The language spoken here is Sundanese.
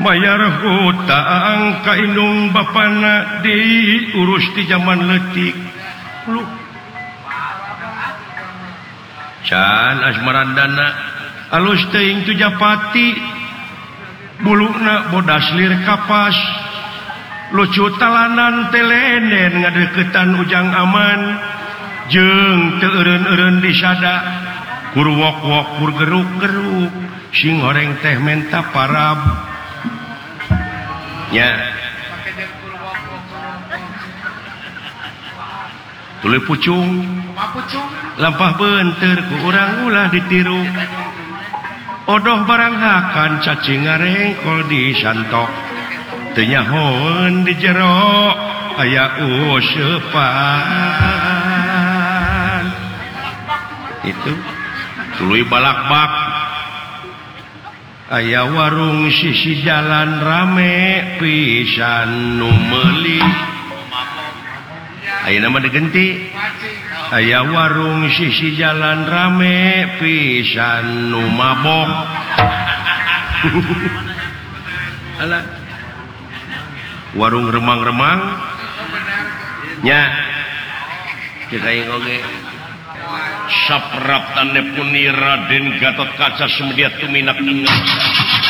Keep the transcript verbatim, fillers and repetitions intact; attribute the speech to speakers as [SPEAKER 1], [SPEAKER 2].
[SPEAKER 1] bayar hutang ka indung bapana diurus di zaman leutik lu can asmarandana alus teuing tu Japati buluna bodas lir kapas lucu talanan telenen ngadeukeutan ujang aman jeung teu eureun-eureun disada kur wok-wok kur geruk-geruk sing goreng teh menta parab nya tuluy pucung lampah beunteur ku urang ulah ditiru odoh barang hakan cacing ngarengkol disantok teu nyahoeun di jero aya useupan itu tuluy balakbak aya warung sisi jalan rame pisan nu meuli ayeuna mah digenti aya warung sisi jalan rame pisan nu mabok alah warung remang-remang nya kita yang oge sapraptane puni Raden Gatot Kaca semedia tuminak ingat